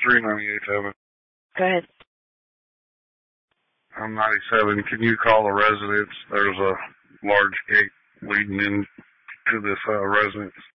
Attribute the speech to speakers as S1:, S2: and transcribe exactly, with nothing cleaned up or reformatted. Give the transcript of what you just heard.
S1: three ninety-eight seven.
S2: Go ahead.
S1: I'm ninety-seven. Can you call the residence? There's a large gate leading into this uh, residence.